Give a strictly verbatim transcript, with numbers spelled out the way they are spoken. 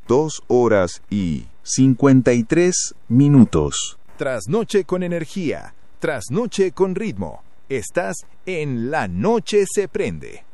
dos horas y cincuenta y tres minutos. Trasnoche con energía, trasnoche con ritmo. Estás en La Noche se prende.